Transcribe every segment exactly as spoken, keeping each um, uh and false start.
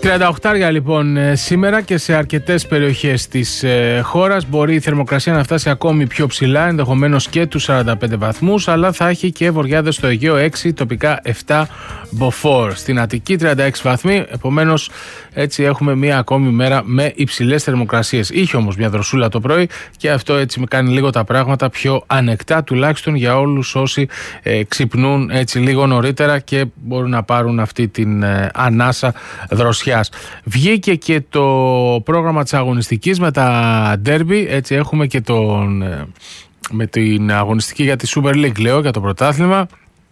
τριάντα οκτώ λοιπόν σήμερα και σε αρκετές περιοχές της ε, χώρας μπορεί η θερμοκρασία να φτάσει ακόμη πιο ψηλά, ενδεχομένως και τους σαράντα πέντε βαθμούς, αλλά θα έχει και βοριάδες στο Αιγαίο έξι, τοπικά επτά μποφόρ. Στην Αττική τριάντα έξι βαθμοί, επομένως έτσι έχουμε μία ακόμη μέρα με υψηλές θερμοκρασίες. Είχε όμως μια δροσούλα το πρωί και αυτό έτσι με κάνει λίγο τα πράγματα πιο ανεκτά, τουλάχιστον για όλους όσοι ε, ξυπνούν έτσι λίγο νωρίτερα και μπορούν να πάρουν αυτή την ε, ανάσα δροσιάς. Βγήκε και το πρόγραμμα της αγωνιστικής με τα ντέρμπι, έτσι έχουμε και τον, ε, με την αγωνιστική για τη Super League, λέω, για το πρωτάθλημα.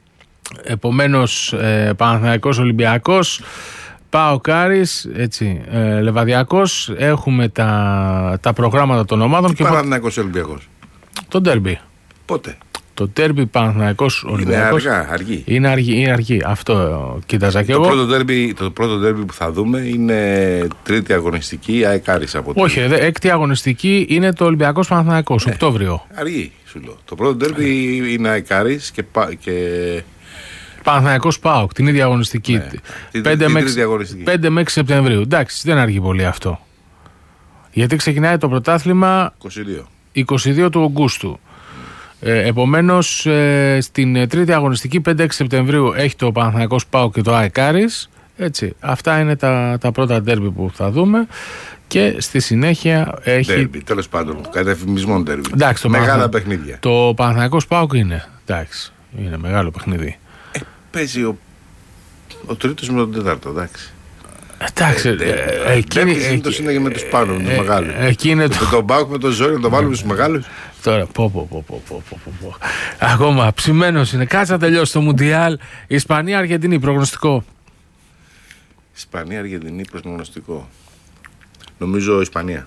Επομένως ε, Παναθηναϊκός Ολυμπιακός, ΠΑΟΚ Άρης, έτσι, ε, Λεβαδιακός. Έχουμε τα, τα προγράμματα των ομάδων. Και Παναθηναϊκός Ολυμπιακός. Το ντέρμπι. Πότε? Το ντέρμπι Παναθηναϊκός Ολυμπιακός. Είναι αργά, αργή. Είναι αργή, είναι αργή. Αυτό κοίταζα και το εγώ. Πρώτο derby, το πρώτο ντέρμπι που θα δούμε είναι τρίτη αγωνιστική ΑΕΚ Άρης από Όχι, δε, έκτη αγωνιστική είναι το Ολυμπιακός Παναθηναϊκός, ναι, Οκτώβριο. Αργή, σου λέω. Το πρώτο ντέρμπι ναι. είναι ΑΕΚ Άρης και, και... Παναθηναϊκός ΠΑΟΚ, την ίδια αγωνιστική. Ναι, πέντε με έξι Σεπτεμβρίου. Εντάξει, δεν αργεί πολύ αυτό. Γιατί ξεκινάει το πρωτάθλημα είκοσι δύο, είκοσι δύο του Αυγούστου. Ε, επομένως, ε, στην τρίτη αγωνιστική πέντε έξι Σεπτεμβρίου έχει το Παναθηναϊκός ΠΑΟΚ και το ΑΕΚ Άρης. Έτσι, αυτά είναι τα, τα πρώτα ντέρμπι που θα δούμε. Και στη συνέχεια έχει. Ντέρμπι, τέλος πάντων, κατά εφημισμόν ντέρμπι. Εντάξει, μεγάλα Παναθα... παιχνίδια. Το Παναθηναϊκός ΠΑΟΚ είναι. Εντάξει, είναι μεγάλο παιχνίδι. Ε, παίζει ο, ο τρίτος με τον τέταρτο, εντάξει. Εντάξει, εκείνη συνήθως είναι με τους πάνω, με τους μεγάλους. Με τον ΠΑΟΚ, με τον Ζόρι, να το βάλουμε στους μεγάλους. Τώρα, πω, πω, πω, πω, πω, πω. Ακόμα ψημένος είναι. Κάτσε να τελειώσει το Μουντιάλ. Ισπανία, Αργεντινή, προγνωστικό. Ισπανία, Αργεντινή, προγνωστικό. Νομίζω Ισπανία.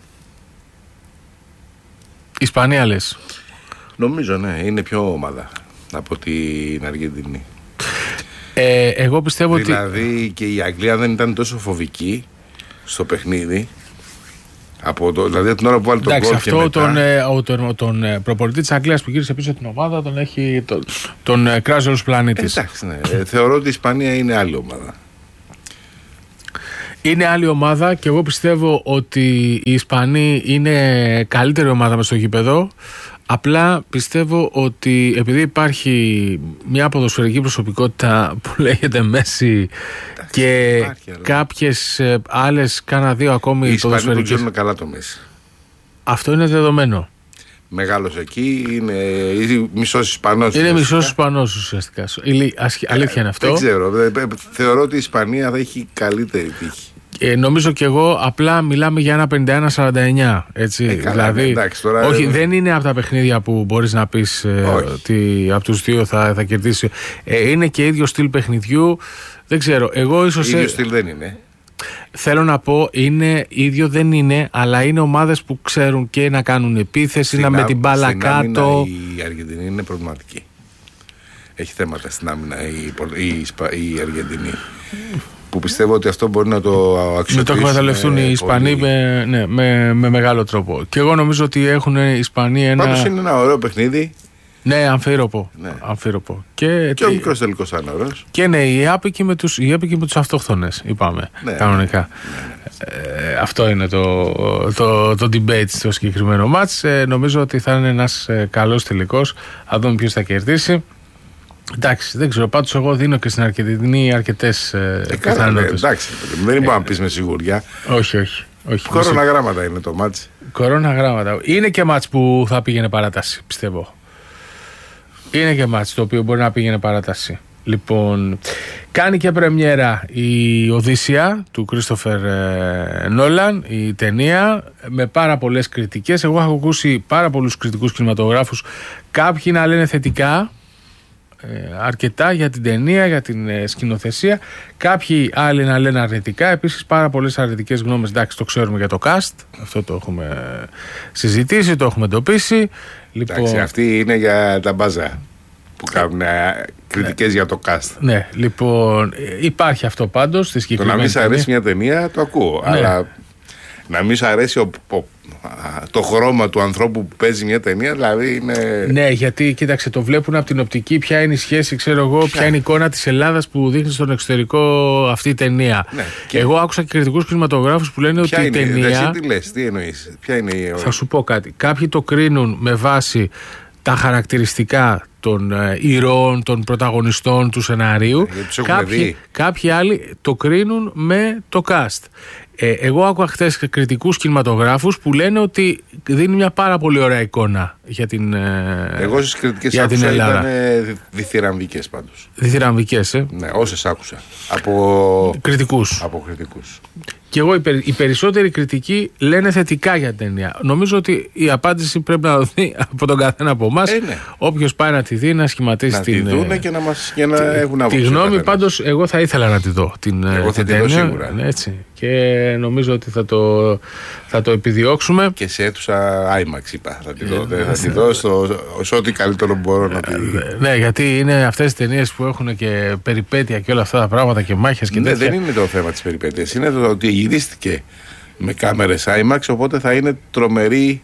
Ισπανία λες? Νομίζω, ναι, είναι πιο ομάδα από την Αργεντινή. Ε, εγώ πιστεύω δηλαδή, ότι. Δηλαδή και η Αγγλία δεν ήταν τόσο φοβική στο παιχνίδι. Από το, δηλαδή από την ώρα που βάλει τον γκολ. Εντάξει, αυτό και μετά... τον, ε, τον, τον ε, προπονητή της Αγγλίας που γύρισε πίσω την ομάδα τον έχει. Τον, τον ε, κράζει όλους τους πλανήτες. Εντάξει, ναι. ε, θεωρώ ότι η Ισπανία είναι άλλη ομάδα. Είναι άλλη ομάδα και εγώ πιστεύω ότι οι Ισπανοί είναι καλύτερη ομάδα μες στο γήπεδο. Απλά πιστεύω ότι επειδή υπάρχει μια ποδοσφαιρική προσωπικότητα που λέγεται Μέση και υπάρχει, κάποιες άλλες κάνα δύο ακόμη οι ποδοσφαιρικές. Οι Ισπανοί το ξέρουν καλά το Μέση. Αυτό είναι δεδομένο. Μεγάλος εκεί, είναι μισός Ισπανός. Είναι μισός Ισπανός ουσιαστικά. Αλήθεια είναι αυτό. Δεν ξέρω. Θεωρώ ότι η Ισπανία θα έχει καλύτερη τύχη. Ε, νομίζω και εγώ, απλά μιλάμε για ένα πενήντα ένα σαράντα εννιά. Έτσι. Ε, καλά, δηλαδή, εντάξει, τώρα όχι, ε... δεν είναι από τα παιχνίδια που μπορείς να πεις ε, ότι από τους δύο θα, θα κερδίσει. Ε, είναι και ίδιο στυλ παιχνιδιού. Δεν ξέρω. Εγώ ίσως. ίδιο στυλ δεν είναι. Θέλω να πω, είναι ίδιο δεν είναι, αλλά είναι ομάδες που ξέρουν και να κάνουν επίθεση, στην να με την μπάλα κάτω. Η Αργεντινή είναι προβληματική. Έχει θέματα στην άμυνα η, η, η, η Αργεντινή. Που πιστεύω ότι αυτό μπορεί να το αξιοποιήσουν. Να το εκμεταλλευτούν οι Ισπανοί με, ναι, με, με μεγάλο τρόπο. Και εγώ νομίζω ότι έχουν οι Ισπανοί ένα. Πάντως είναι ένα ωραίο παιχνίδι. Ναι, αμφίροπο. Ναι. αμφίροπο. Και, και ο μικρός τελικός θα είναι ωραίος. Και ναι, οι άπικοι με τους, τους αυτόχθονες, είπαμε. Ναι, κανονικά. Ναι, ναι. Ε, αυτό είναι το, το, το debate στο συγκεκριμένο μάτς. Ε, νομίζω ότι θα είναι ένας ε, καλός τελικός. Θα δούμε ποιος θα κερδίσει. Εντάξει, δεν ξέρω. Πάντως εγώ δίνω και στην Αργεντινή αρκετές ε, πιθανότητες. Εντάξει, δεν μπορώ να πεις με σιγουριά. Όχι, όχι. όχι Κορώνα γράμματα είναι το μάτς. Κορώνα γράμματα. Είναι και μάτς που θα πήγαινε παράταση, πιστεύω. Είναι και μάτς το οποίο μπορεί να πήγαινε παράταση. Λοιπόν, κάνει και πρεμιέρα η Οδύσσια του Κρίστοφερ Νόλαν, η ταινία, με πάρα πολλές κριτικές. Εγώ έχω ακούσει πάρα πολλούς κριτικούς κινηματογράφους. Κάποιοι να λένε θετικά, ε, αρκετά για την ταινία, για την ε, σκηνοθεσία. Κάποιοι άλλοι να λένε αρνητικά. Επίσης πάρα πολλές αρνητικές γνώμες. Εντάξει, το ξέρουμε για το cast. Αυτό το έχουμε συζητήσει, το έχουμε εντοπίσει. Λοιπόν, εντάξει, αυτή είναι για τα μπάζα που κάνουν κριτικές, ναι, για το cast. Ναι, λοιπόν, υπάρχει αυτό πάντως στη συγκεκριμένη. Το να μην σ' αρέσει μια ταινία το ακούω, ναι, αλλά να μην σ' αρέσει ο, ο, το χρώμα του ανθρώπου που παίζει μια ταινία, δηλαδή είναι... Ναι, γιατί κοίταξε, το βλέπουν από την οπτική ποια είναι η σχέση, ξέρω εγώ, ποια, ποια είναι η εικόνα της Ελλάδας που δείχνει στον εξωτερικό αυτή η ταινία. Ναι, και... Εγώ άκουσα και κριτικούς κινηματογράφους που λένε ποια ότι είναι, η ταινία. Εσύ τι λες, τι εννοείς, ποια είναι η... Θα σου πω κάτι. Κάποιοι το κρίνουν με βάση τα χαρακτηριστικά των ε, ηρώων, των πρωταγωνιστών του σεναρίου. Ε, κάποιοι, κάποιοι άλλοι το κρίνουν με το cast. Ε, εγώ άκουγα χθες κριτικούς κινηματογράφους που λένε ότι δίνει μια πάρα πολύ ωραία εικόνα για την Ελλάδα. Εγώ στις κριτικές άκουσα ήταν διθυραμβικές πάντως. Διθυραμβικές, ε. Ναι, όσες άκουσα. Από κριτικούς. Από κριτικούς. Και εγώ, οι περισσότεροι κριτικοί λένε θετικά για την ταινία. Νομίζω ότι η απάντηση πρέπει να δοθεί από τον καθένα από εμάς. Ε, ναι. Όποιος πάει να τη δει, να σχηματίσει να την. Να τη δούνε και να, μας, και να τη, έχουν άποψη. Τη γνώμη, πάντως, εγώ θα ήθελα να τη δω. Την, εγώ θα την τη δω ταινία, σίγουρα. Ναι, έτσι. Και νομίζω ότι θα το, θα το επιδιώξουμε. Και σε αίθουσα IMAX είπα. Θα τη δω, θα τη δω στο, σε ό,τι καλύτερο μπορώ να τη δω. Ναι, γιατί είναι αυτές τις ταινίες που έχουν και περιπέτεια και όλα αυτά τα πράγματα και μάχες και ναι, τέτοια. Δεν είναι το θέμα της περιπέτειας. Είναι το ότι γυρίστηκε με κάμερες IMAX, οπότε θα είναι τρομερή.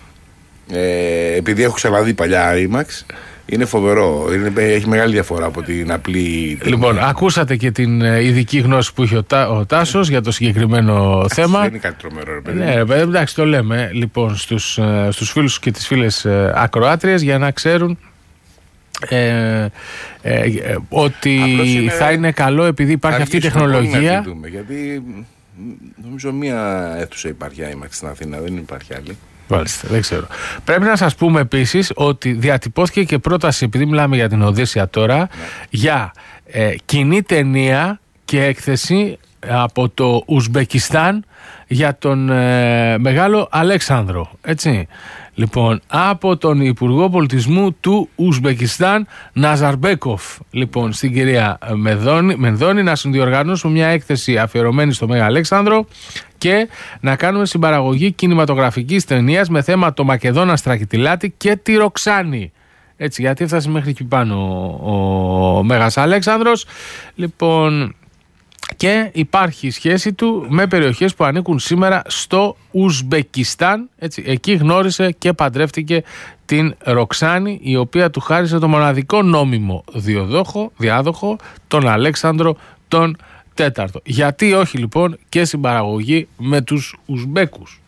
Ε, επειδή έχω ξαναδεί παλιά IMAX, είναι φοβερό. Είναι, έχει μεγάλη διαφορά από την απλή. Λοιπόν, ακούσατε και την ειδική γνώση που είχε ο, Τά, ο Τάσος για το συγκεκριμένο θέμα. Δεν είναι κάτι τρομερό, ρε παιδί. Ναι, ρε παιδί, εντάξει, το λέμε λοιπόν στους, στους φίλους και τις φίλες ακροάτριες για να ξέρουν. Ε, ε, ε, ότι είναι, θα είναι καλό επειδή υπάρχει αυτή η τεχνολογία. Να δούμε, γιατί νομίζω μία αίθουσα υπάρχει IMAX στην Αθήνα, δεν υπάρχει άλλη. Μάλιστα, δεν ξέρω. Πρέπει να σας πούμε επίσης ότι διατυπώθηκε και πρόταση, επειδή μιλάμε για την Οδύσσεια τώρα, ναι. για ε, κοινή ταινία και έκθεση από το Ουσμπεκιστάν για τον ε, μεγάλο Αλέξανδρο, έτσι. Λοιπόν, από τον Υπουργό Πολιτισμού του Ουσμπεκιστάν, Ναζαρμπέκοφ, λοιπόν, στην κυρία Μενδώνη, Μενδώνη να συνδιοργανώσουμε μια έκθεση αφιερωμένη στο Μέγα Αλέξανδρο και να κάνουμε συμπαραγωγή κινηματογραφικής ταινίας με θέμα το Μακεδόνα Στρακιτιλάτη και τη Ροξάνη. Έτσι, γιατί έφτασε μέχρι εκεί πάνω ο, ο Μέγας Αλέξανδρος. Λοιπόν, και υπάρχει σχέση του με περιοχές που ανήκουν σήμερα στο Ουσμπεκιστάν. Έτσι, εκεί γνώρισε και παντρεύτηκε την Ροξάνη, η οποία του χάρισε το μοναδικό νόμιμο διοδόχο, διάδοχο, τον Αλέξανδρο τον Τέταρτο. Γιατί όχι λοιπόν και συμπαραγωγή με τους Ουσμπέκους.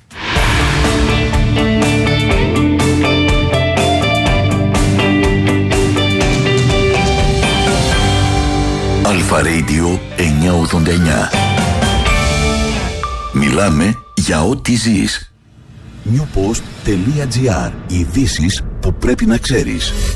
Αλφα Radio εννιακόσια ογδόντα εννιά. Μιλάμε για ό,τι ζεις. newpost.gr. Ειδήσεις που πρέπει να ξέρεις.